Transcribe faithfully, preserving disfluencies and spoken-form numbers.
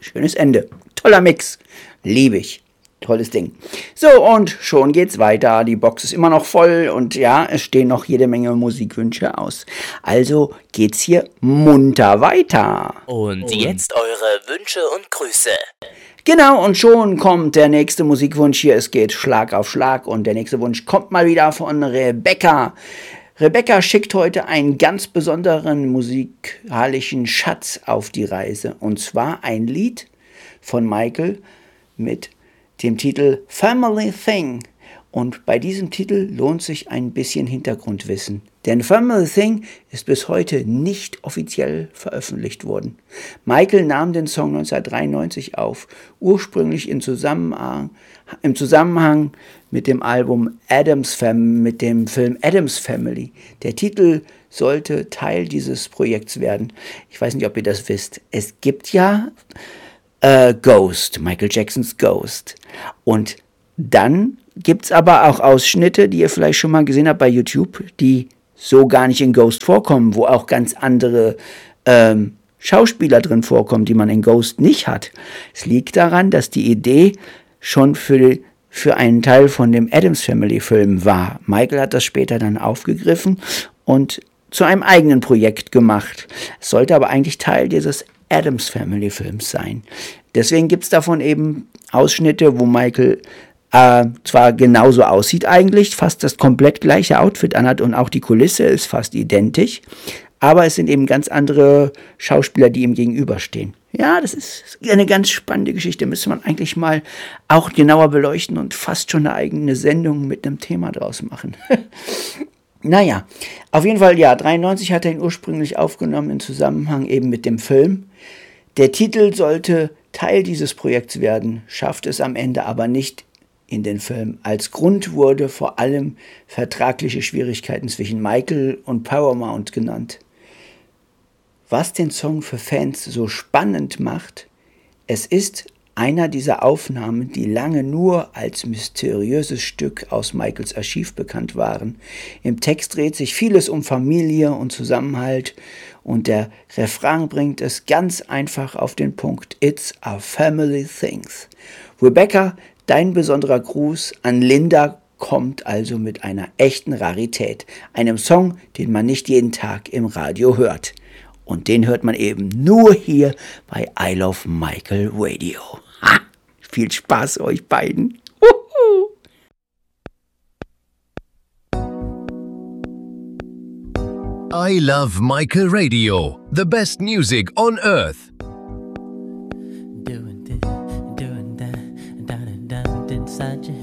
Schönes Ende. Toller Mix. Liebe ich. Tolles Ding. So, und schon geht's weiter. Die Box ist immer noch voll und ja, es stehen noch jede Menge Musikwünsche aus. Also geht's hier munter weiter. Und, und jetzt eure Wünsche und Grüße. Genau, und schon kommt der nächste Musikwunsch hier. Es geht Schlag auf Schlag und der nächste Wunsch kommt mal wieder von Rebecca. Rebecca schickt heute einen ganz besonderen musikalischen Schatz auf die Reise. Und zwar ein Lied von Michael mit dem Titel Family Thing. Und bei diesem Titel lohnt sich ein bisschen Hintergrundwissen. Denn Family Thing ist bis heute nicht offiziell veröffentlicht worden. Michael nahm den Song neunzehnhundertdreiundneunzig auf, ursprünglich in Zusammenhang, im Zusammenhang mit dem Album Addams Fam, mit dem Film Addams Family. Der Titel sollte Teil dieses Projekts werden. Ich weiß nicht, ob ihr das wisst. Es gibt ja äh, Ghost, Michael Jacksons Ghost. Und dann gibt es aber auch Ausschnitte, die ihr vielleicht schon mal gesehen habt bei YouTube, die so gar nicht in Ghost vorkommen, wo auch ganz andere ähm, Schauspieler drin vorkommen, die man in Ghost nicht hat. Es liegt daran, dass die Idee schon für, für einen Teil von dem Addams Family Film war. Michael hat das später dann aufgegriffen und zu einem eigenen Projekt gemacht. Es sollte aber eigentlich Teil dieses Addams Family Films sein. Deswegen gibt es davon eben Ausschnitte, wo Michael Äh, zwar genauso aussieht eigentlich, fast das komplett gleiche Outfit anhat und auch die Kulisse ist fast identisch, aber es sind eben ganz andere Schauspieler, die ihm gegenüberstehen. Ja, das ist eine ganz spannende Geschichte, müsste man eigentlich mal auch genauer beleuchten und fast schon eine eigene Sendung mit einem Thema draus machen. Naja, auf jeden Fall, ja, dreiundneunzig hat er ihn ursprünglich aufgenommen im Zusammenhang eben mit dem Film. Der Titel sollte Teil dieses Projekts werden, schafft es am Ende aber nicht in den Film. Als Grund wurde vor allem vertragliche Schwierigkeiten zwischen Michael und Paramount genannt. Was den Song für Fans so spannend macht, es ist einer dieser Aufnahmen, die lange nur als mysteriöses Stück aus Michaels Archiv bekannt waren. Im Text dreht sich vieles um Familie und Zusammenhalt und der Refrain bringt es ganz einfach auf den Punkt. It's a family thing. Rebecca, dein besonderer Gruß an Linda kommt also mit einer echten Rarität. Einem Song, den man nicht jeden Tag im Radio hört. Und den hört man eben nur hier bei I Love Michael Radio. Ha! Viel Spaß euch beiden. Uhu. I Love Michael Radio. The best music on earth. Doing this, doing that, down and down inside your head.